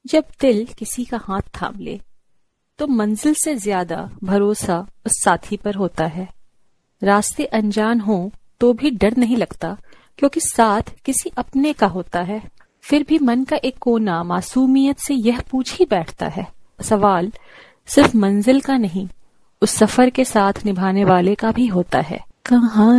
जब दिल किसी का हाथ थाम ले तो मंजिल से ज्यादा भरोसा उस साथी पर होता है। रास्ते अनजान हो तो भी डर नहीं लगता, क्योंकि साथ किसी अपने का होता है। फिर भी मन का एक कोना मासूमियत से यह पूछ ही बैठता है, सवाल सिर्फ मंजिल का नहीं, उस सफर के साथ निभाने वाले का भी होता है। कहाँ